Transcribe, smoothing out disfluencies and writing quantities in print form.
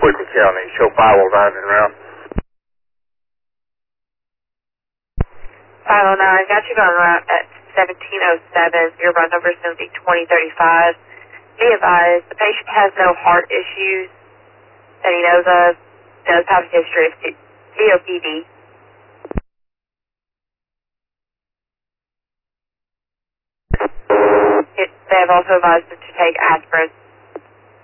Whitley County, show 509 en route. 509, got you on route at 1707. Your run number is going to be 2035. Be advised, the patient has no heart issues that he knows of, does have a history of COPD. They have also advised him to take aspirin.